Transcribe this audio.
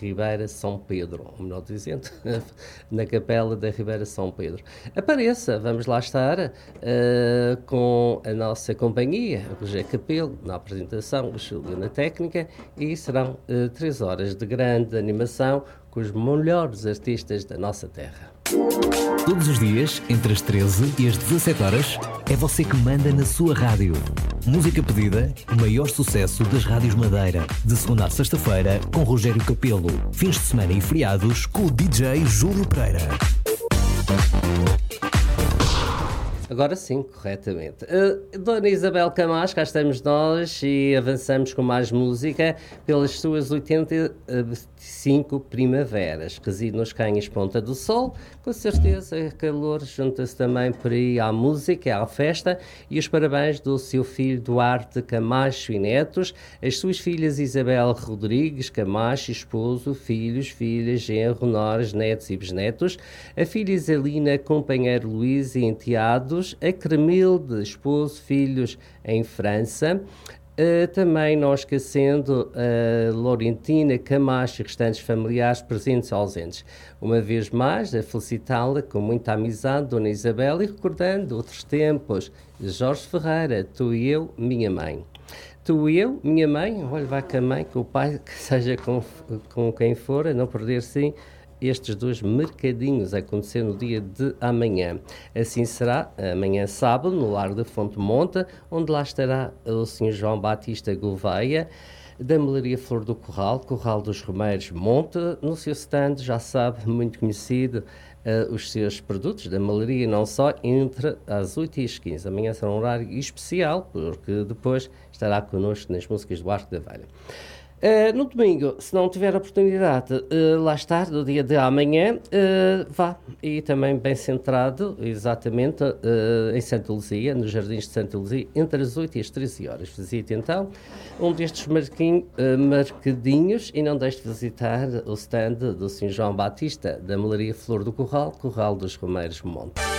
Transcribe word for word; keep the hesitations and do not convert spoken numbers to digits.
Ribeira São Pedro, ou melhor dizendo, na Capela da Ribeira São Pedro. Apareça, vamos lá estar uh, com a nossa companhia, o José Capelo, na apresentação, o Júlio na técnica, e serão uh, três horas de grande animação com os melhores artistas da nossa terra. Todos os dias, entre as treze e as dezassete horas, é você que manda na sua rádio. Música pedida, o maior sucesso das rádios Madeira. De segunda a sexta-feira, com Rogério Capelo. Fins de semana e feriados, com o D J Júlio Pereira. Agora sim, corretamente. Uh, Dona Isabel Camacho, cá estamos nós e avançamos com mais música pelas suas oitenta e cinco primaveras. Reside nos Canhas Ponta do Sol, com certeza calor junta-se também por aí à música, à festa, e os parabéns do seu filho Duarte Camacho e netos, as suas filhas Isabel Rodrigues Camacho, esposo, filhos, filhas, genro, noras, netos e bisnetos, a filha Isalina, companheiro Luís e enteados, a Cremilde, esposo, filhos em França, uh, também não esquecendo a Laurentina Camacho e restantes familiares presentes e ausentes. Uma vez mais, a felicitá-la com muita amizade, Dona Isabel, e recordando outros tempos, Jorge Ferreira, tu e eu, minha mãe. Tu e eu, minha mãe, olha, vai com a mãe, com o pai, que seja com, com quem for, a não perder sim estes dois mercadinhos a acontecer no dia de amanhã. Assim será amanhã sábado, no Largo da Fonte Monta, onde lá estará o senhor João Batista Gouveia, da Melaria Flor do Corral, Corral dos Romeiros Monte, no seu stand, já sabe, muito conhecido, uh, os seus produtos da melaria, não só, entre as oito e as quinze. Amanhã será um horário especial, porque depois estará connosco nas músicas do Arco da Velha. Uh, no domingo, se não tiver a oportunidade, uh, lá estar, no dia de amanhã, uh, vá, e também bem centrado, exatamente, uh, em Santa Luzia, nos Jardins de Santa Luzia, entre as oito e as treze horas. Visite então um destes marquinho, uh, marcadinhos e não deixe de visitar o stand do senhor João Batista, da Melaria Flor do Corral, Corral dos Romeiros Monte.